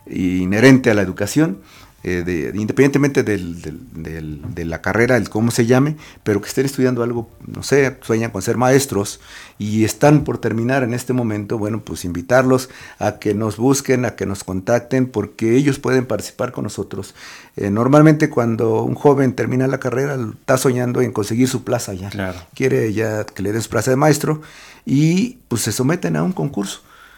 inherente a la educación, independientemente de la carrera, el cómo se llame, pero que estén estudiando algo, no sé, sueñan con ser maestros y están por terminar en este momento, bueno, pues invitarlos a que nos busquen, a que nos contacten, porque ellos pueden participar con nosotros. Normalmente cuando un joven termina la carrera, está soñando en conseguir su plaza ya, claro. Quiere ya que le den su plaza de maestro y pues se someten a un concurso.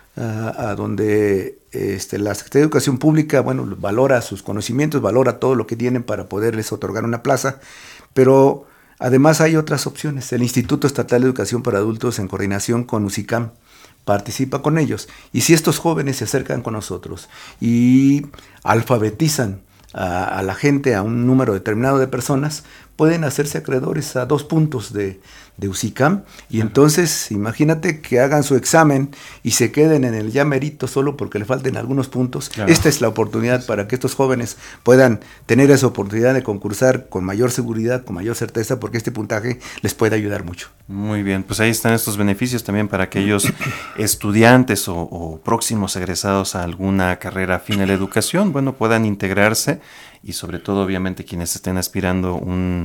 A donde la Secretaría de Educación Pública, bueno, valora sus conocimientos, valora todo lo que tienen para poderles otorgar una plaza, pero además hay otras opciones. El Instituto Estatal de Educación para Adultos, en coordinación con UCICAM, participa con ellos, y si estos jóvenes se acercan con nosotros y alfabetizan a la gente, a un número determinado de personas, pueden hacerse acreedores a 2 puntos de UCICAM, y entonces imagínate que hagan su examen y se queden en el ya merito solo porque le falten algunos puntos. Claro. Esta es la oportunidad para que estos jóvenes puedan tener esa oportunidad de concursar con mayor seguridad, con mayor certeza, porque este puntaje les puede ayudar mucho. Muy bien, pues ahí están estos beneficios también para aquellos estudiantes o próximos egresados a alguna carrera afín a la educación, bueno, puedan integrarse, y sobre todo obviamente quienes estén aspirando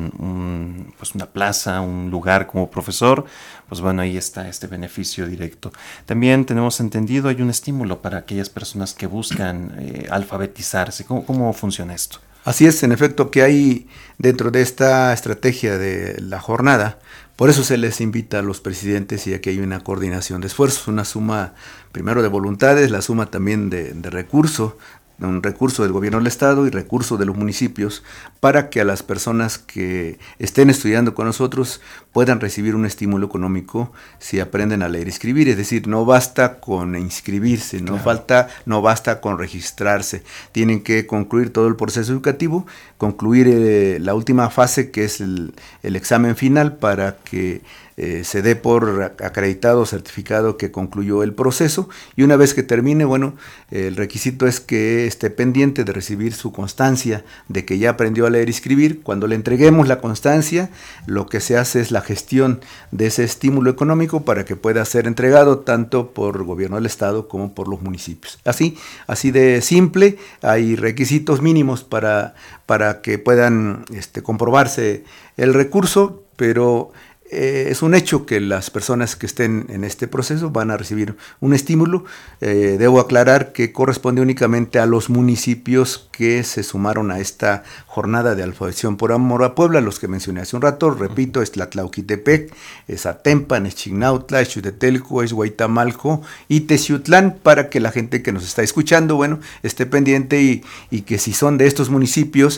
pues una plaza, un lugar como profesor, pues bueno, ahí está este beneficio directo. También tenemos entendido, hay un estímulo para aquellas personas que buscan alfabetizarse. ¿Cómo funciona esto? Así es, en efecto, que hay dentro de esta estrategia de la jornada, por eso se les invita a los presidentes, y aquí hay una coordinación de esfuerzos, una suma primero de voluntades, la suma también de recursos, un recurso del gobierno del estado y recurso de los municipios, para que a las personas que estén estudiando con nosotros puedan recibir un estímulo económico si aprenden a leer y escribir. Es decir, no basta con inscribirse, no basta con registrarse, tienen que concluir todo el proceso educativo, concluir la última fase, que es el examen final, para que se dé por acreditado o certificado que concluyó el proceso, y una vez que termine, bueno, el requisito es que esté pendiente de recibir su constancia de que ya aprendió a leer y escribir. Cuando le entreguemos la constancia, lo que se hace es la gestión de ese estímulo económico para que pueda ser entregado tanto por el gobierno del estado como por los municipios. Así de simple. Hay requisitos mínimos para que puedan comprobarse el recurso, pero es un hecho que las personas que estén en este proceso van a recibir un estímulo. Debo aclarar que corresponde únicamente a los municipios que se sumaron a esta jornada de alfabetización por amor a Puebla, los que mencioné hace un rato. Repito, es Tlatlauquitepec, es Atempan, es Chignautla, es Xutetelco, es Huaytamalco y Teciutlán, para que la gente que nos está escuchando, bueno, esté pendiente y que si son de estos municipios,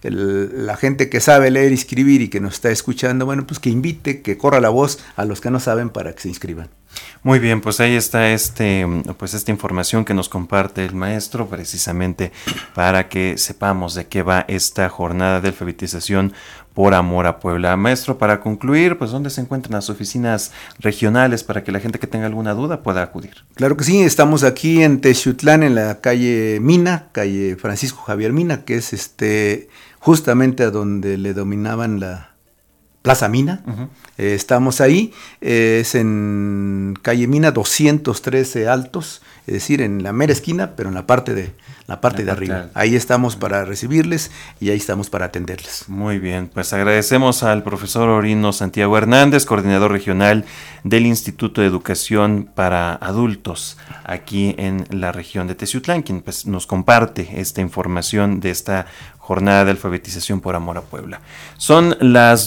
la gente que sabe leer y escribir y que nos está escuchando, bueno, pues que invite, que corra la voz a los que no saben para que se inscriban. Muy bien, pues ahí está esta información que nos comparte el maestro, precisamente para que sepamos de qué va esta jornada de alfabetización por amor a Puebla. Maestro, para concluir, pues ¿dónde se encuentran las oficinas regionales para que la gente que tenga alguna duda pueda acudir? Claro que sí, estamos aquí en Teciutlán, en la calle Mina, calle Francisco Javier Mina, que es justamente a donde le dominaban la Plaza Mina. Uh-huh. Estamos ahí, es en calle Mina 213 Altos, es decir, en la mera esquina, pero en la parte de arriba. Ahí estamos para recibirles y ahí estamos para atenderles. Muy bien, pues agradecemos al profesor Orino Santiago Hernández, coordinador regional del Instituto de Educación para Adultos aquí en la región de Teciutlán, quien pues nos comparte esta información de esta jornada de alfabetización por amor a Puebla. Son las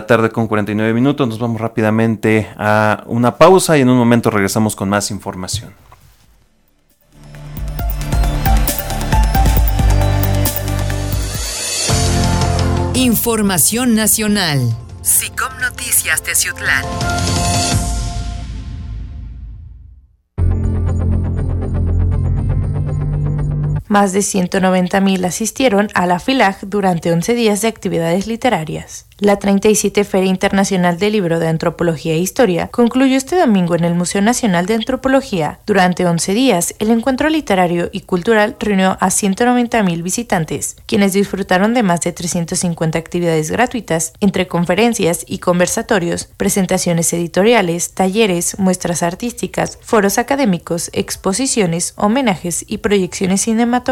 2:49 p.m, nos vamos rápidamente a una pausa y en un momento regresamos con más información. Información nacional. SICOM Noticias Teciutlán. Más de 190,000 asistieron a la FILAG durante 11 días de actividades literarias. La 37 Feria Internacional del Libro de Antropología e Historia concluyó este domingo en el Museo Nacional de Antropología. Durante 11 días, el encuentro literario y cultural reunió a 190,000 visitantes, quienes disfrutaron de más de 350 actividades gratuitas, entre conferencias y conversatorios, presentaciones editoriales, talleres, muestras artísticas, foros académicos, exposiciones, homenajes y proyecciones cinematográficas.